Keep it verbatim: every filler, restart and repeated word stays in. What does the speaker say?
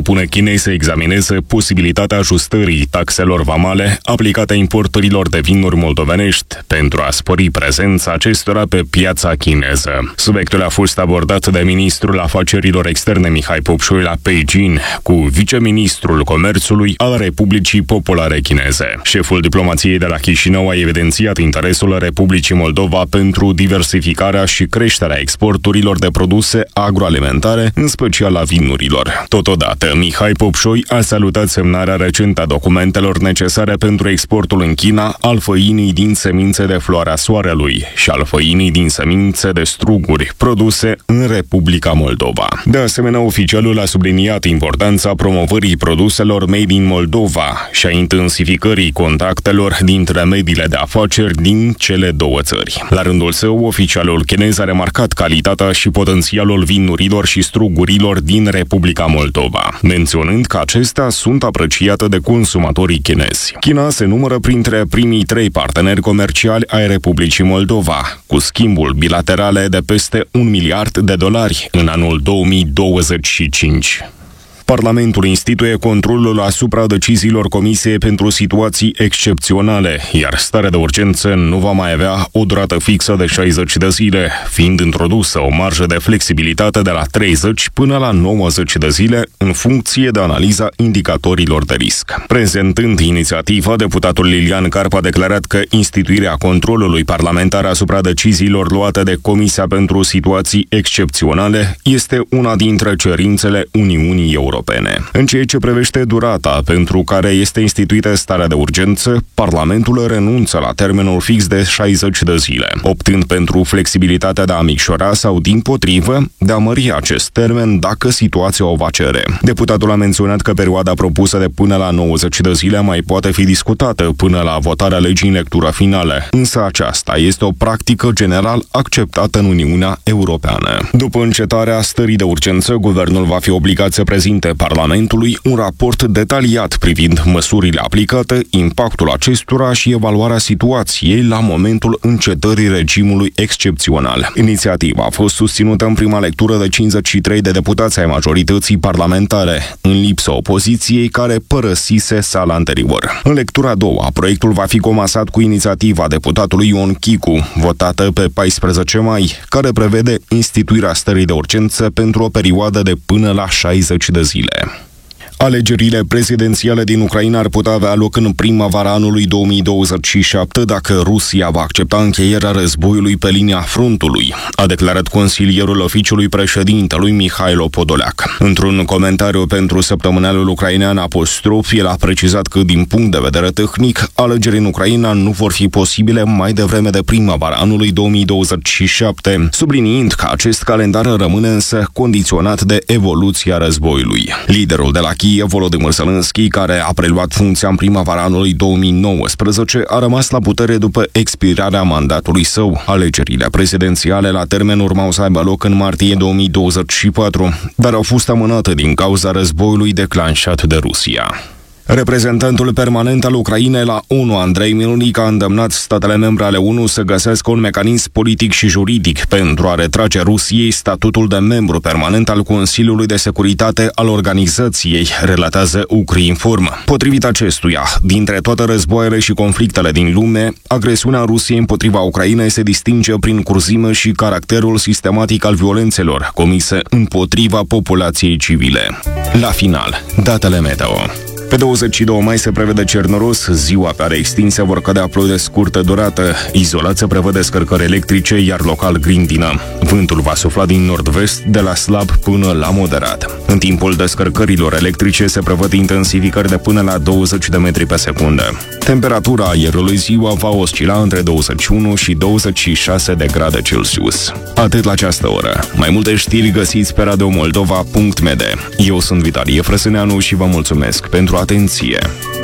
propune Chinei să examineze posibilitatea ajustării taxelor vamale aplicate importurilor de vinuri moldovenești pentru a spori prezența acestora pe piața chineză. Subiectul a fost abordat de ministrul afacerilor externe Mihai Popșoi la Beijing cu viceministrul comerțului al Republicii Populare Chineze. Șeful diplomației de la Chișinău a evidențiat interesul Republicii Moldova pentru diversificarea și creșterea exporturilor de produse agroalimentare, în special a vinurilor. Totodată, Mihai Popșoi a salutat semnarea recentă a documentelor necesare pentru exportul în China al făinii din semințe de floarea soarelui și al făinii din semințe de struguri, produse în Republica Moldova. De asemenea, oficialul a subliniat importanța promovării produselor made in Moldova și a intensificării contactelor dintre mediile de afaceri din cele două țări. La rândul său, oficialul chinez a remarcat calitatea și potențialul vinurilor și strugurilor din Republica Moldova, menționând că acestea sunt apreciate de consumatorii chinezi. China se numără printre primii trei parteneri comerciali ai Republicii Moldova, cu schimbul bilaterale de peste un miliard de dolari în anul două mii douăzeci și cinci. Parlamentul instituie controlul asupra deciziilor Comisiei pentru situații excepționale, iar starea de urgență nu va mai avea o durată fixă de șaizeci de zile, fiind introdusă o marjă de flexibilitate de la treizeci până la nouăzeci de zile în funcție de analiza indicatorilor de risc. Prezentând inițiativa, deputatul Lilian Carp a declarat că instituirea controlului parlamentar asupra deciziilor luate de Comisia pentru situații excepționale este una dintre cerințele Uniunii Europene. Europene. În ceea ce privește durata pentru care este instituită starea de urgență, Parlamentul renunță la termenul fix de șaizeci de zile, optând pentru flexibilitatea de a micșora sau, dimpotrivă, de a mări acest termen dacă situația o va cere. Deputatul a menționat că perioada propusă de până la nouăzeci de zile mai poate fi discutată până la votarea legii în lectură finală, însă aceasta este o practică general acceptată în Uniunea Europeană. După încetarea stării de urgență, guvernul va fi obligat să prezinte Parlamentului un raport detaliat privind măsurile aplicate, impactul acestora și evaluarea situației la momentul încetării regimului excepțional. Inițiativa a fost susținută în prima lectură de cincizeci și trei de deputați ai majorității parlamentare, în lipsa opoziției care părăsise sala anterior. În lectura a doua, proiectul va fi comasat cu inițiativa deputatului Ion Chicu, votată pe paisprezece mai, care prevede instituirea stării de urgență pentru o perioadă de până la șaizeci de zile. Alegerile prezidențiale din Ucraina ar putea avea loc în primăvara anului două mii douăzeci și șapte dacă Rusia va accepta încheierea războiului pe linia frontului, a declarat consilierul oficiului președintelui Mihailo Podoleac. Într-un comentariu pentru săptămânalul ucrainean Apostrof, el a precizat că, din punct de vedere tehnic, alegerile în Ucraina nu vor fi posibile mai devreme de primăvara anului două mii douăzeci și șapte, subliniind că acest calendar rămâne însă condiționat de evoluția războiului. Liderul de la Kiev, Volodymyr Zelensky, care a preluat funcția în primăvara anului două mii nouăsprezece, a rămas la putere după expirarea mandatului său. Alegerile prezidențiale la termen urmau să aibă loc în martie două mii douăzeci și patru, dar au fost amânate din cauza războiului declanșat de Rusia. Reprezentantul permanent al Ucrainei la ONU, Andrei Milunic, a îndemnat statele membre ale ONU să găsească un mecanism politic și juridic pentru a retrage Rusiei statutul de membru permanent al Consiliului de Securitate al organizației, relatează Ukrinform. Potrivit acestuia, dintre toate războaiele și conflictele din lume, agresiunea Rusiei împotriva Ucrainei se distinge prin curzime și caracterul sistematic al violențelor comise împotriva populației civile. La final, datele meteo. Pe douăzeci și doi mai se prevede cer noros, ziua pe are extinse vor cădea ploi de scurtă durată, izolat se prevede scărcări electrice, iar local grindină. Vântul va sufla din nord-vest de la slab până la moderat. În timpul descărcărilor electrice se prevăd intensificări de până la douăzeci de metri pe secundă. Temperatura aerului ziua va oscila între douăzeci și unu și douăzeci și șase de grade Celsius. Atât la această oră. Mai multe știri găsiți pe radio moldova punct m d. Eu sunt Vitalie Frăsâneanu și vă mulțumesc pentru atenție.